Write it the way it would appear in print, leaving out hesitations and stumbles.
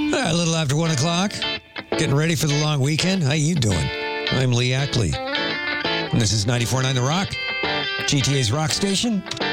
A little after 1 o'clock. Getting ready for the long weekend. How you doing? I'm Lee Ackley. And this is 94.9 The Rock, GTA's rock station.